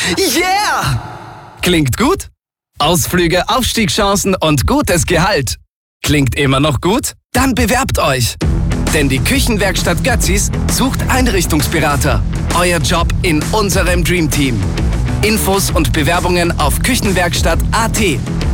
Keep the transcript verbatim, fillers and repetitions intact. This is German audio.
Yeah! Klingt gut? Ausflüge, Aufstiegschancen und gutes Gehalt. Klingt immer noch gut? Dann bewerbt euch! Denn die Küchenwerkstatt Götzis sucht Einrichtungsberater. Euer Job in unserem Dreamteam. Infos und Bewerbungen auf küchenwerkstatt punkt at.